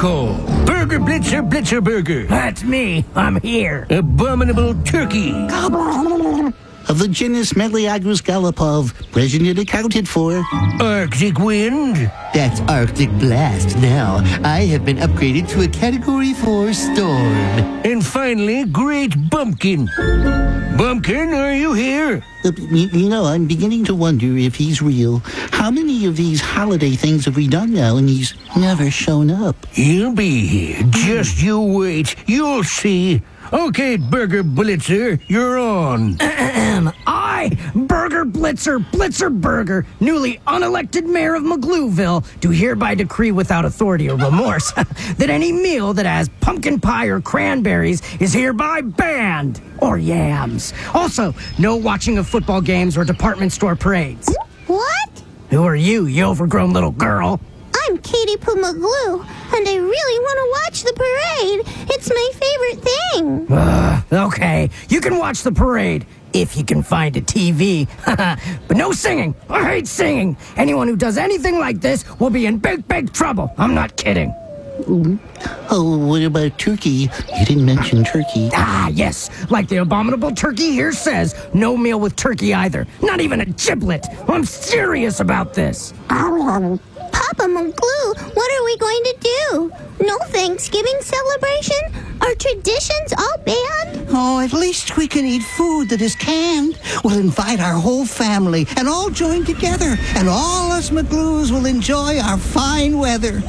call. Burger Blitzer Blitzer Burger. That's me. I'm here. Abominable turkey. Of the genus Meleagris gallopov, president accounted for. Arctic wind. That's Arctic blast. Now, I have been upgraded to a Category 4 storm. And finally, Great Bumpkin. Bumpkin, are you here? I'm beginning to wonder if he's real. How many of these holiday things have we done now and he's never shown up? He'll be here. Just you wait. You'll see. Okay, Burger Blitzer, you're on. I, Burger Blitzer Burger, newly unelected mayor of Maglooville, do hereby decree without authority or remorse that any meal that has pumpkin pie or cranberries is hereby banned. Or yams. Also, no watching of football games or department store parades. What? Who are you overgrown little girl? I'm Katie Poo Magloo, and I really want to watch the parade. It's my favorite thing. Okay, you can watch the parade, if you can find a TV. But no singing. I hate singing. Anyone who does anything like this will be in big, big trouble. I'm not kidding. Oh, what about turkey? You didn't mention turkey. Ah, yes. Like the abominable turkey here says, no meal with turkey either. Not even a giblet. I'm serious about this. Papa Magloo, what are we going to do? No Thanksgiving celebration? Are traditions all banned? Oh, at least we can eat food that is canned. We'll invite our whole family and all join together, and all us Magloos will enjoy our fine weather.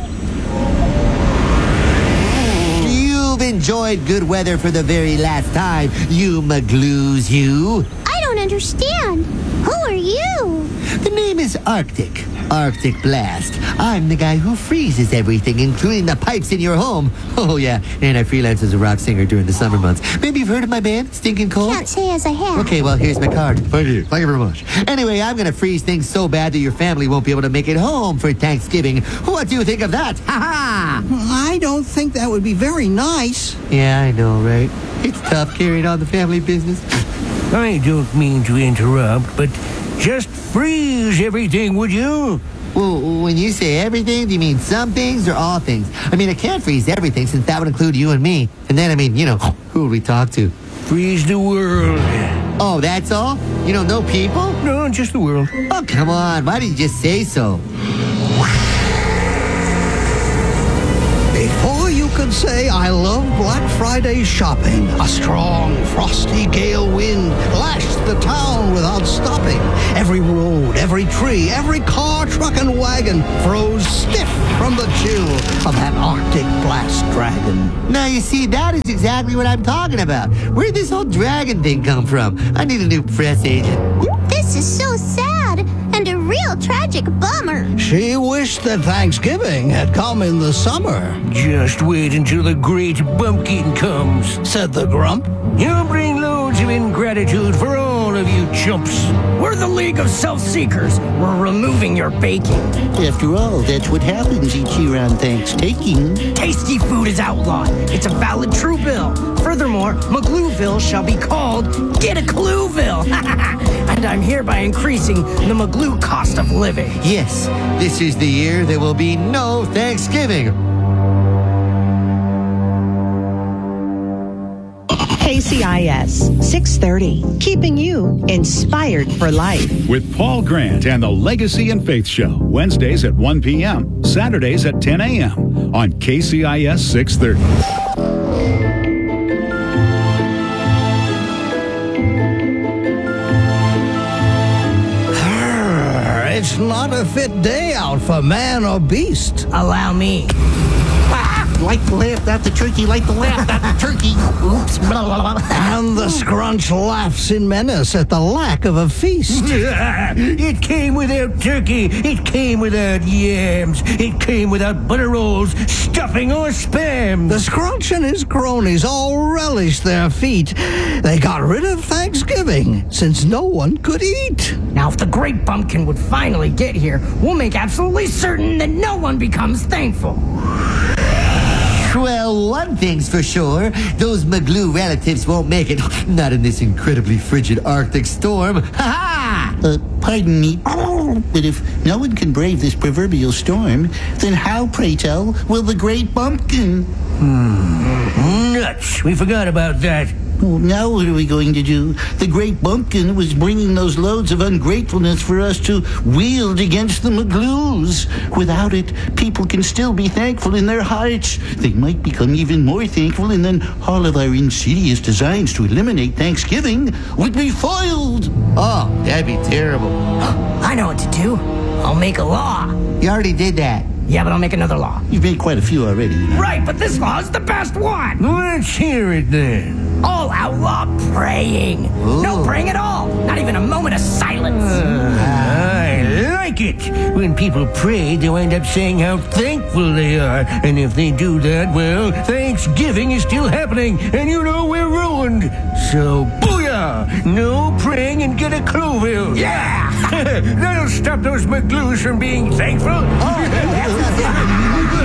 You've enjoyed good weather for the very last time, you Magloos, you. I don't understand. Who are you? The name is Arctic Blast. I'm the guy who freezes everything, including the pipes in your home. Oh, yeah, and I freelance as a rock singer during the summer months. Maybe you've heard of my band, Stinking Cold? Can't say as I have. Okay, well, here's my card. Thank you very much. Anyway, I'm going to freeze things so bad that your family won't be able to make it home for Thanksgiving. What do you think of that? Ha-ha! I don't think that would be very nice. Yeah, I know, right? It's tough carrying on the family business. I don't mean to interrupt, but just freeze everything, would you? Well, when you say everything, do you mean some things or all things? I mean, I can't freeze everything since that would include you and me. And then, who would we talk to? Freeze the world. Oh, that's all? You don't know people? No, just the world. Oh, come on. Why did you just say so? Before you could say I love Black Friday shopping, a strong, frosty gale wind lashed the town without stopping. Every road, every tree, every car, truck, and wagon froze stiff from the chill of that Arctic blast dragon. Now, you see, that is exactly what I'm talking about. Where'd this whole dragon thing come from? I need a new press agent. This is so sad and a real tragic bummer. She wished that Thanksgiving had come in the summer, Just wait until the Great Bumpkin comes. said the grump. He'll bring loads of ingratitude for all of you chumps. We're the League of Self-Seekers. We're removing your baking. After all, that's what happens each year on Thanksgiving. Tasty food is outlawed. It's a valid true bill. Furthermore, Maglooville shall be called Get a Clueville. And I'm hereby increasing the Magloo cost of living. Yes, this is the year there will be no Thanksgiving. KCIS 630, keeping you inspired for life. With Paul Grant and the Legacy and Faith Show, Wednesdays at 1 p.m., Saturdays at 10 a.m. on KCIS 630. It's not a fit day out for man or beast. Allow me. Like to laugh at the turkey, like to laugh at the turkey. Oops. Blah, blah, blah. And the scrunch laughs in menace at the lack of a feast. It came without turkey. It came without yams. It came without butter rolls, stuffing, or spam. The scrunch and his cronies all relished their feat. They got rid of Thanksgiving since no one could eat. Now, if the Great Bumpkin would finally get here, we'll make absolutely certain that no one becomes thankful. Well, one thing's for sure. Those Magloo relatives won't make it. Not in this incredibly frigid Arctic storm. Ha-ha! Pardon me, but if no one can brave this proverbial storm, then how, pray tell, will the great bumpkin? Nuts! We forgot about that. Well, now what are we going to do? The great bumpkin was bringing those loads of ungratefulness for us to wield against the McGlues. Without it, people can still be thankful in their hearts. They might become even more thankful, and then all of our insidious designs to eliminate Thanksgiving would be foiled. Oh, that'd be terrible. I know what to do. I'll make a law. You already did that. Yeah, but I'll make another law. You've made quite a few already. Right, but this law is the best one. Let's hear it then. I'll outlaw praying. No praying at all. Not even a moment of silence. I like it. When people pray, they wind up saying how thankful they are. And if they do that, well, Thanksgiving is still happening, and you know we're ruined. So, booyah! No praying and get a Cloville. Yeah! That'll stop those McGlues from being thankful.